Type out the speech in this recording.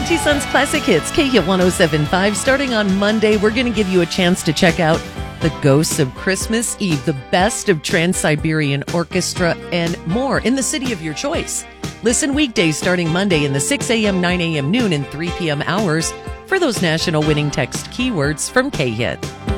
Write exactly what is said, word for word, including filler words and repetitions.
Angie Sun's Classic Hits, K Hit one oh seven point five. Starting on Monday, we're going to give you a chance to check out The Ghosts of Christmas Eve, the best of Trans-Siberian Orchestra, and more in the city of your choice. Listen weekdays starting Monday in the six a.m., nine a.m., noon, and three p.m. hours for those national winning text keywords from K Hit.